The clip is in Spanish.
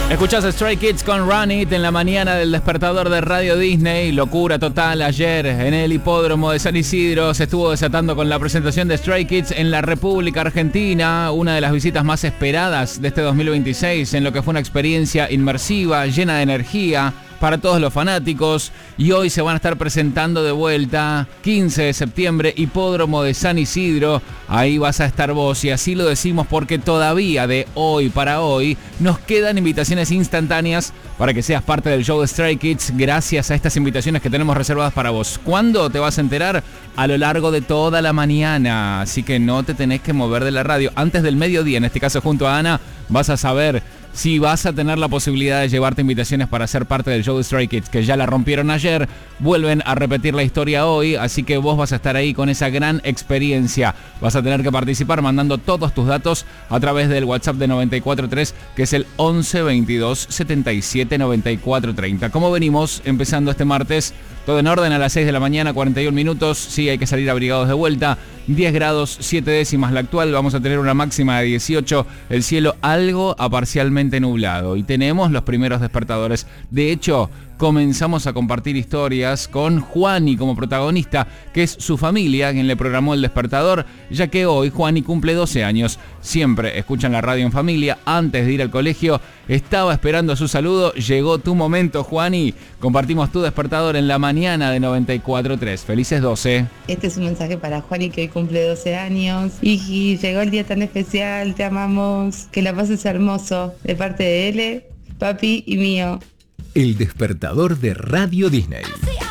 Escuchás Stray Kids con Run It en la mañana del despertador de Radio Disney. Locura total ayer en el hipódromo de San Isidro. Se estuvo desatando con la presentación de Stray Kids en la República Argentina. Una de las visitas más esperadas de este 2026, en lo que fue una experiencia inmersiva, llena de energía para todos los fanáticos. Y hoy se van a estar presentando de vuelta, 15 de septiembre, hipódromo de San Isidro. Ahí vas a estar vos, y así lo decimos porque todavía de hoy para hoy nos quedan invitaciones instantáneas para que seas parte del show de Stray Kids gracias a estas invitaciones que tenemos reservadas para vos. ¿Cuándo te vas a enterar? A lo largo de toda la mañana, así que no te tenés que mover de la radio. Antes del mediodía, en este caso junto a Ana, vas a saber si vas a tener la posibilidad de llevarte invitaciones para ser parte del show de Stray Kids, que ya la rompieron ayer, vuelven a repetir la historia hoy, así que vos vas a estar ahí con esa gran experiencia. Vas a tener que participar mandando todos tus datos a través del WhatsApp de 943, que es el 11 22 77 94 30. ¿Cómo venimos empezando este martes? Todo en orden a las 6 de la mañana, 41 minutos. Sí, hay que salir abrigados de vuelta. 10 grados, 7 décimas la actual. Vamos a tener una máxima de 18. El cielo algo a parcialmente nublado. Y tenemos los primeros despertadores. De hecho, comenzamos a compartir historias con Juani como protagonista, que es su familia quien le programó el despertador, ya que hoy Juani cumple 12 años. Siempre escuchan la radio en familia antes de ir al colegio. Estaba esperando su saludo. Llegó tu momento, Juani. Compartimos tu despertador en la mañana de 94.3. Felices 12. Este es un mensaje para Juani, que hoy cumple 12 años. Hiji, llegó el día tan especial, te amamos. Que la pases hermoso. De parte de él, papi y mío. El despertador de Radio Disney.